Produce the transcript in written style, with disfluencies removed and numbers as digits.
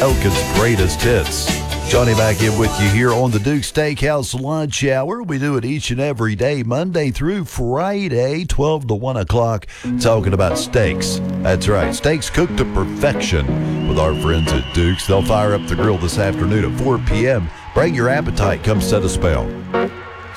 Elkin's greatest hits. Johnny back in with you here on the Duke Steakhouse Lunch Hour. We do it each and every day, Monday through Friday, 12 to 1 o'clock, talking about steaks. That's right, steaks cooked to perfection with our friends at Duke's. They'll fire up the grill this afternoon at 4 p.m. Bring your appetite. Come set a spell.